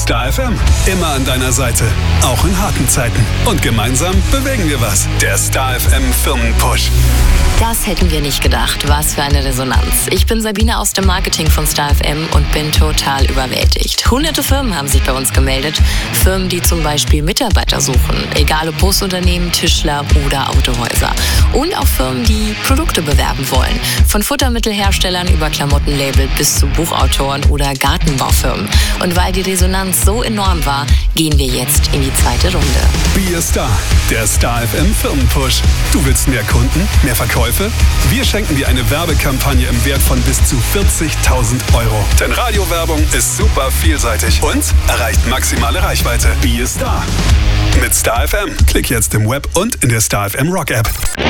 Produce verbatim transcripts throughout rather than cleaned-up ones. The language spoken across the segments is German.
Star F M, immer an deiner Seite, auch in harten Zeiten. Und gemeinsam bewegen wir was. Der Star F M Firmenpush. Das hätten wir nicht gedacht. Was für eine Resonanz. Ich bin Sabine aus dem Marketing von Star F M und bin total überwältigt. Hunderte Firmen haben sich bei uns gemeldet. Firmen, die zum Beispiel Mitarbeiter suchen. Egal ob Busunternehmen, Tischler oder Autohäuser. Und auch Firmen, die Produkte bewerben wollen. Von Futtermittelherstellern über Klamottenlabel bis zu Buchautoren oder Gartenbaufirmen. Und weil die Resonanz so enorm war, gehen wir jetzt in die zweite Runde. Be a Star, der Star F M Firmenpush. Du willst mehr Kunden, mehr Verkäufe? Wir schenken dir eine Werbekampagne im Wert von bis zu vierzigtausend Euro. Denn Radiowerbung ist super vielseitig und erreicht maximale Reichweite. Be a Star. Mit Star F M. Klick jetzt im Web und in der Star F M Rock App.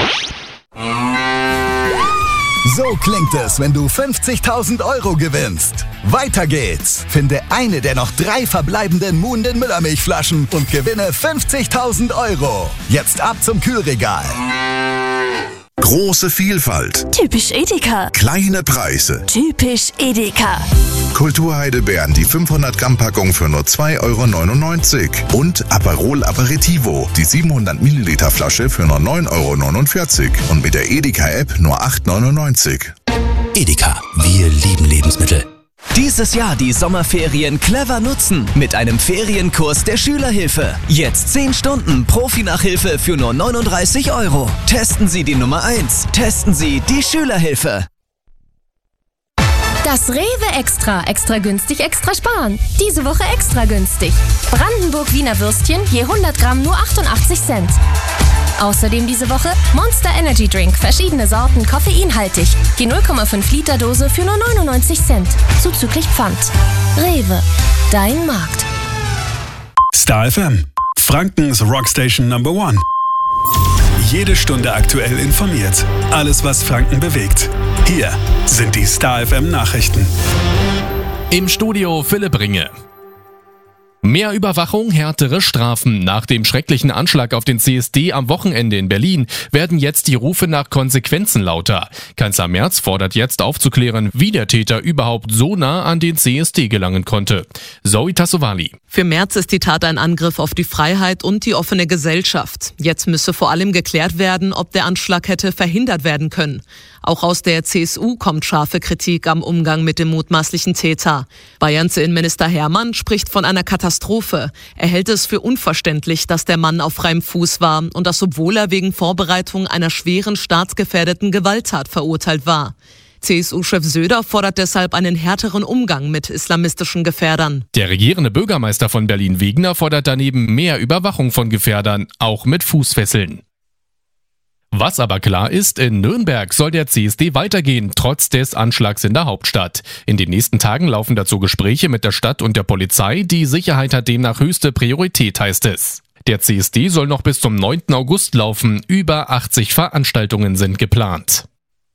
So klingt es, wenn du fünfzigtausend Euro gewinnst. Weiter geht's. Finde eine der noch drei verbleibenden Muhnden Müllermilchflaschen und gewinne fünfzigtausend Euro. Jetzt ab zum Kühlregal. Große Vielfalt. Typisch Edeka. Kleine Preise. Typisch Edeka. Kulturheidelbeeren, die fünfhundert Gramm Packung für nur zwei Euro neunundneunzig. Und Aperol Aperitivo, die siebenhundert Milliliter Flasche für nur neun Euro neunundvierzig. Und mit der Edeka-App nur acht Euro neunundneunzig. Edeka, wir lieben Lebensmittel. Dieses Jahr die Sommerferien clever nutzen mit einem Ferienkurs der Schülerhilfe. Jetzt zehn Stunden Profi-Nachhilfe für nur neununddreißig Euro. Testen Sie die Nummer eins. Testen Sie die Schülerhilfe. Das Rewe Extra. Extra günstig, extra sparen. Diese Woche extra günstig. Brandenburg Wiener Würstchen je hundert Gramm nur achtundachtzig Cent. Außerdem diese Woche Monster Energy Drink, verschiedene Sorten, koffeinhaltig. Die null Komma fünf Liter Dose für nur neunundneunzig Cent. Zuzüglich Pfand. Rewe, dein Markt. Star F M, Frankens Rockstation Number One. Jede Stunde aktuell informiert. Alles, was Franken bewegt. Hier sind die Star F M Nachrichten. Im Studio Philipp Ringe. Mehr Überwachung, härtere Strafen. Nach dem schrecklichen Anschlag auf den C S D am Wochenende in Berlin werden jetzt die Rufe nach Konsequenzen lauter. Kanzler Merz fordert jetzt aufzuklären, wie der Täter überhaupt so nah an den C S D gelangen konnte. Zoe Tassovali. Für Merz ist die Tat ein Angriff auf die Freiheit und die offene Gesellschaft. Jetzt müsse vor allem geklärt werden, ob der Anschlag hätte verhindert werden können. Auch aus der C S U kommt scharfe Kritik am Umgang mit dem mutmaßlichen Täter. Bayerns Innenminister Hermann spricht von einer Katastrophe. Er hält es für unverständlich, dass der Mann auf freiem Fuß war und das, obwohl er wegen Vorbereitung einer schweren staatsgefährdeten Gewalttat verurteilt war. C S U-Chef Söder fordert deshalb einen härteren Umgang mit islamistischen Gefährdern. Der regierende Bürgermeister von Berlin-Wegener fordert daneben mehr Überwachung von Gefährdern, auch mit Fußfesseln. Was aber klar ist, in Nürnberg soll der C S D weitergehen, trotz des Anschlags in der Hauptstadt. In den nächsten Tagen laufen dazu Gespräche mit der Stadt und der Polizei. Die Sicherheit hat demnach höchste Priorität, heißt es. Der C S D soll noch bis zum neunten August laufen. Über achtzig Veranstaltungen sind geplant.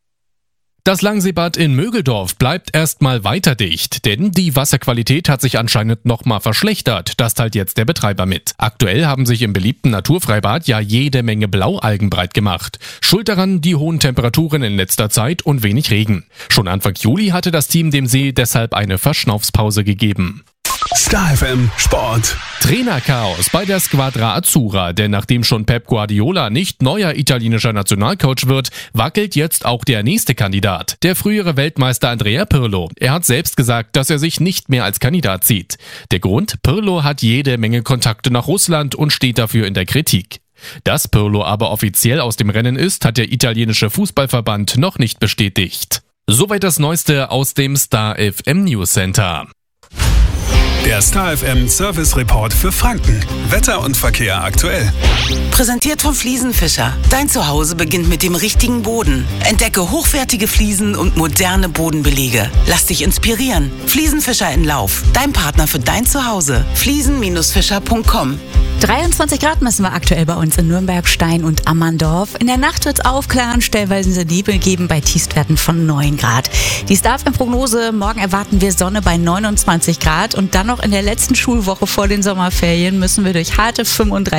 Das Langseebad in Mögeldorf bleibt erstmal weiter dicht, denn die Wasserqualität hat sich anscheinend nochmal verschlechtert. Das teilt jetzt der Betreiber mit. Aktuell haben sich im beliebten Naturfreibad ja jede Menge Blaualgen breit gemacht. Schuld daran die hohen Temperaturen in letzter Zeit und wenig Regen. Schon Anfang Juli hatte das Team dem See deshalb eine Verschnaufspause gegeben. Star F M Sport. Trainerchaos bei der Squadra Azzurra, denn nachdem schon Pep Guardiola nicht neuer italienischer Nationalcoach wird, wackelt jetzt auch der nächste Kandidat, der frühere Weltmeister Andrea Pirlo. Er hat selbst gesagt, dass er sich nicht mehr als Kandidat sieht. Der Grund? Pirlo hat jede Menge Kontakte nach Russland und steht dafür in der Kritik. Dass Pirlo aber offiziell aus dem Rennen ist, hat der italienische Fußballverband noch nicht bestätigt. Soweit das Neueste aus dem Star F M News Center. Der Star F M Service Report für Franken. Wetter und Verkehr aktuell. Präsentiert vom Fliesenfischer. Dein Zuhause beginnt mit dem richtigen Boden. Entdecke hochwertige Fliesen und moderne Bodenbelege. Lass dich inspirieren. Fliesenfischer in Lauf. Dein Partner für dein Zuhause. fliesen Fischer punkt com. dreiundzwanzig Grad messen wir aktuell bei uns in Nürnberg, Stein und Ammerndorf. In der Nacht wird es aufklaren, stellweise Nebel geben bei Tiefstwerten von neun Grad. Die Star F M-Prognose, morgen erwarten wir Sonne bei neunundzwanzig Grad und dann noch in der letzten Schulwoche vor den Sommerferien müssen wir durch harte fünfunddreißig